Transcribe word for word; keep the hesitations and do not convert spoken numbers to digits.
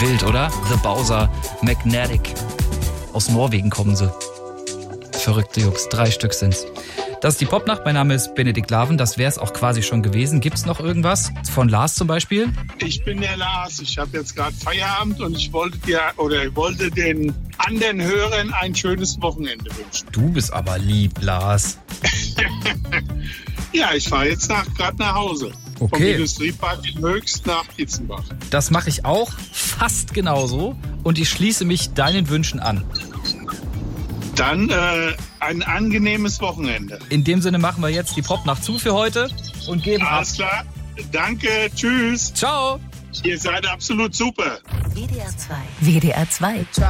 Wild, oder? The Bowser Magnetic. Aus Norwegen kommen sie. Verrückte Jungs, drei Stück sind's. Das ist die Popnacht, mein Name ist Benedikt Laven, das wäre es auch quasi schon gewesen. Gibt's noch irgendwas? Von Lars zum Beispiel? Ich bin der Lars, ich habe jetzt gerade Feierabend und ich wollte dir oder ich wollte den anderen Hörern ein schönes Wochenende wünschen. Du bist aber lieb, Lars. Ja, ich fahre jetzt nach, gerade nach Hause. Okay. Vom Industriepark in Höchst nach Kitzenbach. Das mache ich auch fast genauso und ich schließe mich deinen Wünschen an. Dann äh, ein angenehmes Wochenende. In dem Sinne machen wir jetzt die Popnacht zu für heute und geben ab. Alles klar. Danke. Tschüss. Ciao. Ihr seid absolut super. W D R zwei. W D R zwei.